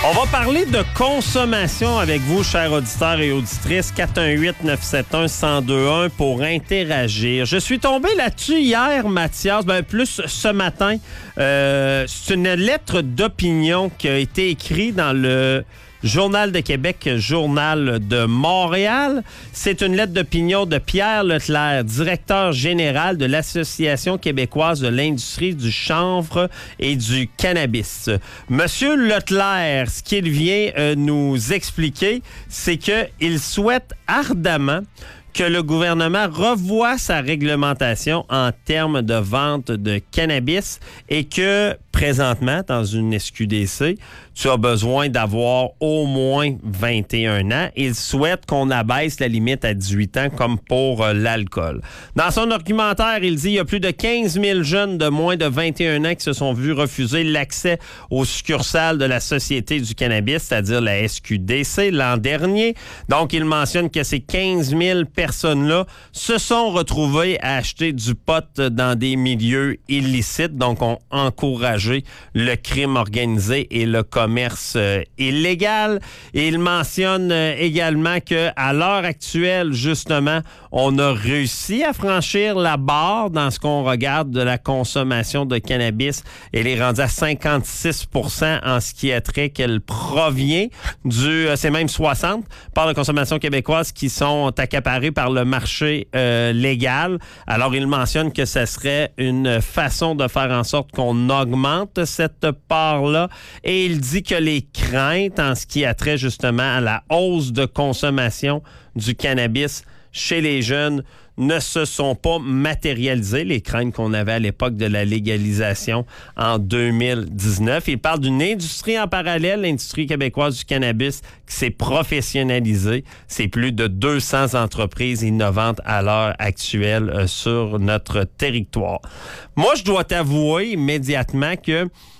On va parler de consommation avec vous, chers auditeurs et auditrices. 418-971-1021 pour interagir. Je suis tombé là-dessus hier, Mathias, plus ce matin. C'est une lettre d'opinion qui a été écrite dans le Journal de Québec, Journal de Montréal. C'est une lettre d'opinion de Pierre Leclerc, directeur général de l'Association québécoise de l'industrie du chanvre et du cannabis. Monsieur Leclerc, ce qu'il vient nous expliquer, c'est qu'il souhaite ardemment que le gouvernement revoie sa réglementation en termes de vente de cannabis et que, présentement, dans une SQDC, tu as besoin d'avoir au moins 21 ans. Il souhaite qu'on abaisse la limite à 18 ans comme pour l'alcool. Dans son argumentaire, il dit qu'il y a plus de 15 000 jeunes de moins de 21 ans qui se sont vus refuser l'accès aux succursales de la Société du cannabis, c'est-à-dire la SQDC, l'an dernier. Donc, il mentionne que ces 15 000 personnes-là se sont retrouvées à acheter du pot dans des milieux illicites, donc ont encouragé le crime organisé et le commerce illégal. Et il mentionne également qu'à l'heure actuelle, justement, on a réussi à franchir la barre dans ce qu'on regarde de la consommation de cannabis. Elle est rendue à 56 % en ce qui a trait qu'elle provient c'est même 60 par la consommation québécoise qui sont accaparées par le marché légal. Alors, il mentionne que ce serait une façon de faire en sorte qu'on augmente cette part-là. Et il dit que les craintes en ce qui a trait justement à la hausse de consommation du cannabis chez les jeunes ne se sont pas matérialisées, les craintes qu'on avait à l'époque de la légalisation en 2019. Il parle d'une industrie en parallèle, l'industrie québécoise du cannabis, qui s'est professionnalisée. C'est plus de 200 entreprises innovantes à l'heure actuelle sur notre territoire. Moi, je dois t'avouer immédiatement que